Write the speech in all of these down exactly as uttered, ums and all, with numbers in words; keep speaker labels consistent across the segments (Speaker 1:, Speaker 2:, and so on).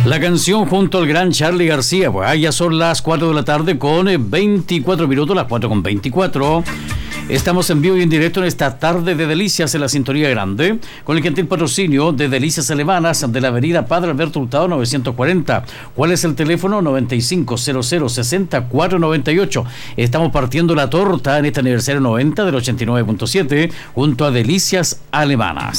Speaker 1: La canción junto al gran Charly García. Pues ah, ya son las cuatro de la tarde con veinticuatro minutos, las cuatro con veinticuatro. Estamos en vivo y en directo en esta tarde de delicias en la Sintonía Grande, con el gentil patrocinio de Delicias Alemanas de la avenida Padre Alberto Hurtado novecientos cuarenta. ¿Cuál es el teléfono? noventa y cinco cero cero sesenta y cuatro noventa y ocho. Estamos partiendo la torta en este aniversario noventa del ochenta y nueve punto siete junto a Delicias Alemanas.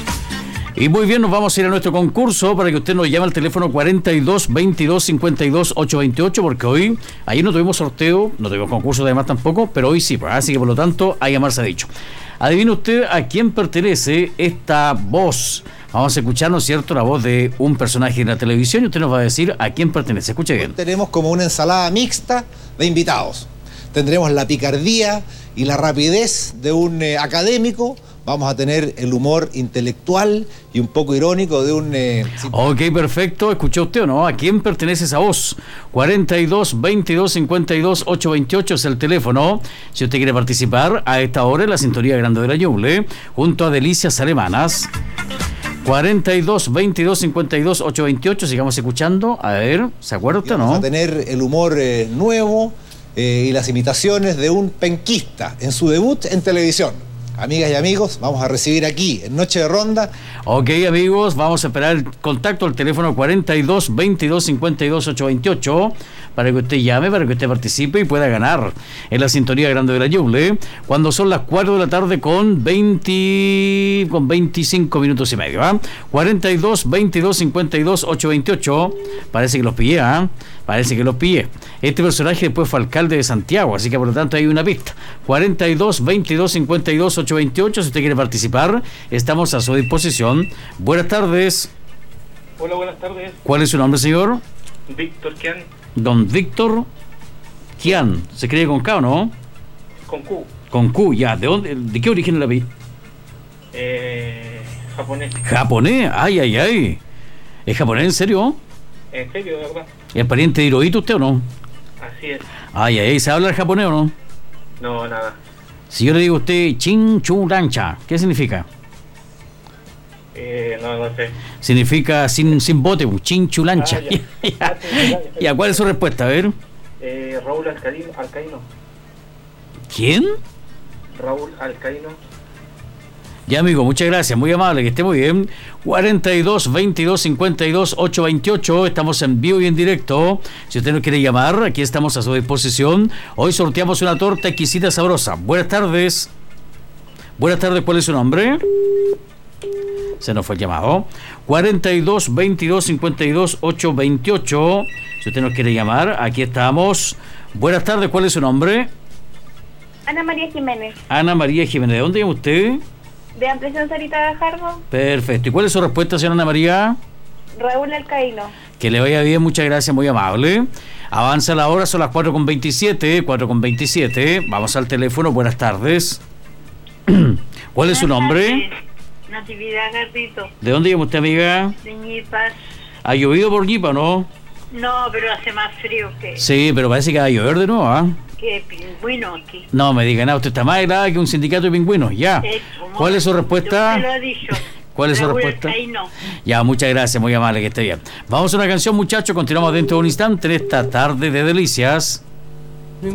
Speaker 1: Y muy bien, nos vamos a ir a nuestro concurso para que usted nos llame al teléfono cuarenta y dos, veintidós, cincuenta y dos, ochocientos veintiocho, porque hoy, ayer no tuvimos sorteo, no tuvimos concurso además tampoco, pero hoy sí, pues, así que por lo tanto, a llamar se ha dicho. Adivine usted a quién pertenece esta voz. Vamos a escuchar, ¿no es cierto?, la voz de un personaje en la televisión y usted nos va a decir a quién pertenece. Escuche bien.
Speaker 2: Tenemos como una ensalada mixta de invitados. Tendremos la picardía y la rapidez de un eh, académico. Vamos a tener el humor intelectual y un poco irónico de un... Eh,
Speaker 1: ok, perfecto. ¿Escuchó usted o no? ¿A quién pertenece esa voz? cuarenta y dos, veintidós, cincuenta y dos, ochocientos veintiocho es el teléfono. Si usted quiere participar a esta hora en la Sintonía Grande de la Ñuble, junto a Delicias Alemanas. cuarenta y dos, veintidós, cincuenta y dos, ochocientos veintiocho. Sigamos escuchando. A ver, ¿se acuerda usted o no?
Speaker 2: Vamos a tener el humor eh, nuevo eh, y las imitaciones de un penquista en su debut en televisión. Amigas y amigos, vamos a recibir aquí en Noche de Ronda.
Speaker 1: Ok, amigos, vamos a esperar el contacto al teléfono cuarenta y dos, veintidós, cincuenta y dos, ochocientos veintiocho para que usted llame, para que usted participe y pueda ganar en la Sintonía Grande de la Ñuble, cuando son las cuatro de la tarde con veinte, con veinticinco minutos y medio. ¿eh? cuarenta y dos, veintidós, cincuenta y dos, ochocientos veintiocho. Parece que los pillé, ¿eh? Parece que los pillé. Este personaje después fue alcalde de Santiago, así que por lo tanto hay una pista. cuarenta y dos, veintidós, cincuenta y dos, ochocientos veintiocho. Si usted quiere participar, estamos a su disposición. Buenas tardes.
Speaker 3: Hola, buenas tardes.
Speaker 1: ¿Cuál es su nombre, señor?
Speaker 3: Víctor Kian.
Speaker 1: Don Víctor Kian. ¿Se escribe con K o no?
Speaker 3: Con Q.
Speaker 1: Con Q, ya. ¿De dónde? ¿De qué origen la vi?
Speaker 3: Eh, japonés.
Speaker 1: ¿Japonés? Ay, ay, ay. ¿Es japonés en serio?
Speaker 3: En serio, de verdad.
Speaker 1: ¿Es pariente de Hirohito usted o no?
Speaker 3: Así es.
Speaker 1: Ay, ay, ay. ¿Se habla el japonés o no?
Speaker 3: No, nada.
Speaker 1: Si yo le digo a usted Chin Chu Rancha, ¿qué significa?
Speaker 3: Eh, no, no sé.
Speaker 1: Significa sin, sin bote, Chin Chu Lancha.
Speaker 3: Ah, ya.
Speaker 1: ¿Y a cuál es su respuesta? A ver.
Speaker 3: Eh, Raúl Alcaíno, Alcaíno.
Speaker 1: ¿Quién?
Speaker 3: Raúl Alcaíno.
Speaker 1: Ya, amigo, muchas gracias, muy amable, que esté muy bien. cuarenta y dos, veintidós, cincuenta y dos, ochocientos veintiocho, estamos en vivo y en directo. Si usted nos quiere llamar, aquí estamos a su disposición. Hoy sorteamos una torta exquisita sabrosa. Buenas tardes. Buenas tardes, ¿cuál es su nombre? Se nos fue el llamado. cuarenta y dos, veintidós, cincuenta y dos, ochocientos veintiocho. Si usted nos quiere llamar, aquí estamos. Buenas tardes, ¿cuál es su nombre?
Speaker 4: Ana María Jiménez.
Speaker 1: Ana María Jiménez, ¿de dónde llama usted?
Speaker 4: De Ampliación Sarita Gajardo.
Speaker 1: Perfecto. ¿Y cuál es su respuesta, señora Ana María?
Speaker 4: Raúl Alcaíno.
Speaker 1: Que le vaya bien, muchas gracias, muy amable. Avanza la hora, son las cuatro con veintisiete, cuatro con veintisiete. Vamos al teléfono, buenas tardes. ¿Cuál es su nombre?
Speaker 4: Natividad Garrito.
Speaker 1: ¿De dónde llama usted, amiga?
Speaker 4: De Ñipas.
Speaker 1: ¿Ha llovido por Ñipa, no?
Speaker 4: No, pero hace más frío que...
Speaker 1: Sí, pero parece que va a llover de nuevo, ¿ah? ¿eh?
Speaker 4: Que pingüino aquí.
Speaker 1: No me diga nada, usted está más helada que un sindicato de pingüinos, ya. ¿Cuál es su respuesta?
Speaker 4: Usted lo ha dicho.
Speaker 1: ¿Cuál es su
Speaker 4: Raúl
Speaker 1: respuesta?
Speaker 4: Alcaíno.
Speaker 1: Ya, muchas gracias, muy amable, que esté bien. Vamos a una canción, muchachos, continuamos dentro de un instante en esta tarde de delicias.